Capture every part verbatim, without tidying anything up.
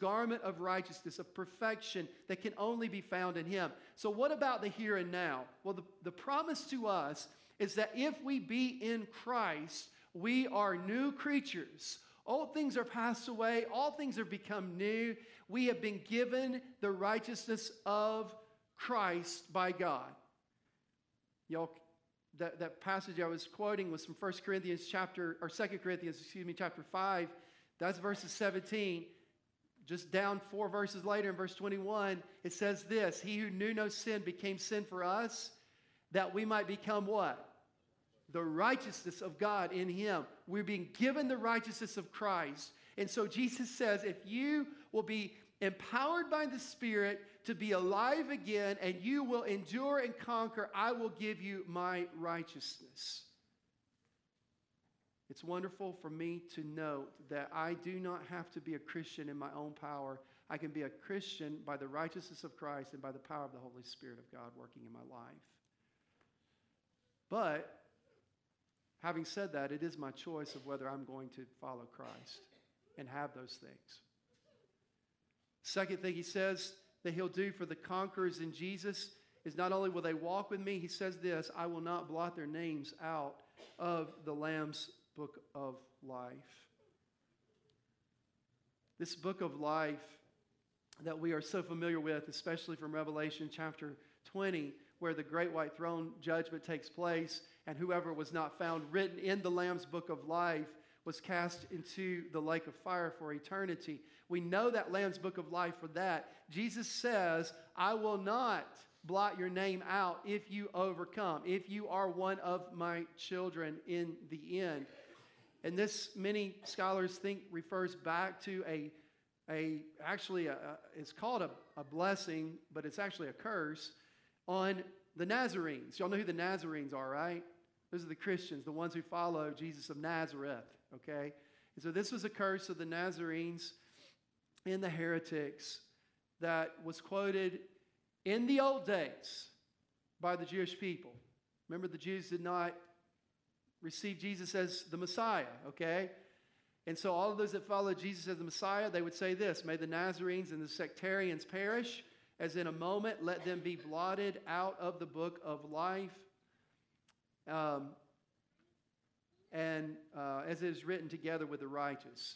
garment of righteousness, of perfection that can only be found in Him. So what about the here and now? Well, the, the promise to us is that if we be in Christ, we are new creatures. Old things are passed away. All things are become new. We have been given the righteousness of Christ by God. Y'all, that, that passage I was quoting was from First Corinthians chapter, or Second Corinthians, excuse me, chapter five. That's verses seventeen. Just down four verses later in verse twenty-one, it says this: He who knew no sin became sin for us, that we might become what? The righteousness of God in Him. We're being given the righteousness of Christ. And so Jesus says, if you will be empowered by the Spirit to be alive again, and you will endure and conquer, I will give you my righteousness. It's wonderful for me to note that I do not have to be a Christian in my own power. I can be a Christian by the righteousness of Christ and by the power of the Holy Spirit of God working in my life. But having said that, it is my choice of whether I'm going to follow Christ and have those things. Second thing he says that he'll do for the conquerors in Jesus is not only will they walk with me, he says this: I will not blot their names out of the Lamb's book of life. This book of life that we are so familiar with, especially from Revelation chapter twenty, where the great white throne judgment takes place, and whoever was not found written in the Lamb's book of life was cast into the lake of fire for eternity. We know that Lamb's book of life for that. Jesus says, I will not blot your name out if you overcome, if you are one of my children in the end. And this, many scholars think, refers back to a, a actually, a, it's called a, a blessing, but it's actually a curse on the Nazarenes. Y'all know who the Nazarenes are, right? Those are the Christians, the ones who follow Jesus of Nazareth, okay? And so this was a curse of the Nazarenes and the heretics that was quoted in the old days by the Jewish people. Remember, the Jews did not receive Jesus as the Messiah, okay? And so all of those that followed Jesus as the Messiah, they would say this: may the Nazarenes and the sectarians perish, as in a moment let them be blotted out of the book of life. Um, and uh, as it is written, together with the righteous.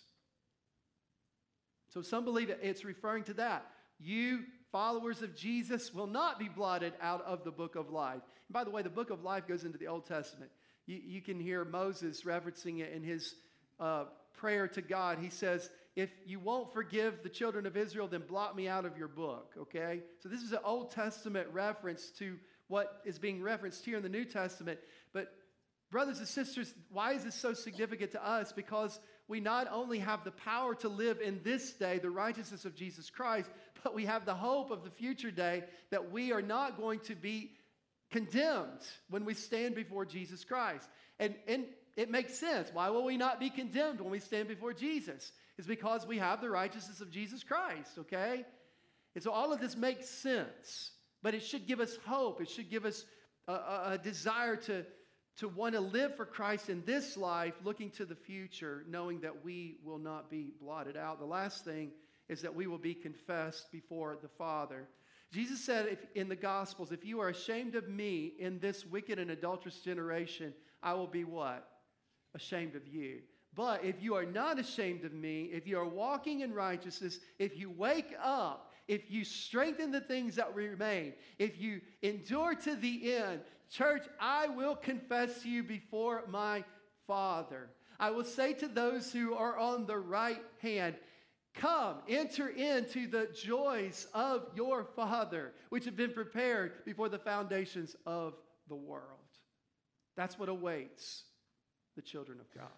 So some believe that it's referring to that. You, followers of Jesus, will not be blotted out of the book of life. And by the way, the book of life goes into the Old Testament. You, you can hear Moses referencing it in his uh, prayer to God. He says, if you won't forgive the children of Israel, then blot me out of your book, okay? So this is an Old Testament reference to what is being referenced here in the New Testament. But brothers and sisters, why is this so significant to us? Because we not only have the power to live in this day, the righteousness of Jesus Christ, but we have the hope of the future day that we are not going to be condemned when we stand before Jesus Christ. And, and it makes sense. Why will we not be condemned when we stand before Jesus? It's because we have the righteousness of Jesus Christ, okay? And so all of this makes sense. But it should give us hope. It should give us a, a, a desire to, to want to live for Christ in this life, looking to the future, knowing that we will not be blotted out. The last thing is that we will be confessed before the Father. Jesus said if, in the Gospels, if you are ashamed of me in this wicked and adulterous generation, I will be what? Ashamed of you. But if you are not ashamed of me, if you are walking in righteousness, if you wake up, if you strengthen the things that remain, if you endure to the end, church, I will confess you before my Father. I will say to those who are on the right hand, come, enter into the joys of your Father, which have been prepared before the foundations of the world. That's what awaits the children of God.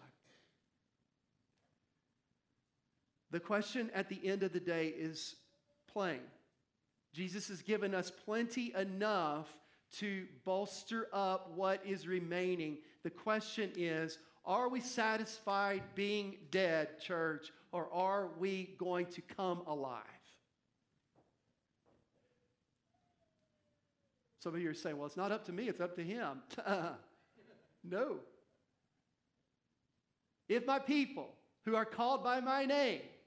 The question at the end of the day is plain. Jesus has given us plenty enough to bolster up what is remaining. The question is, are we satisfied being dead, church, or are we going to come alive? Some of you are saying, well, it's not up to me, it's up to him. No. If my people who are called by my name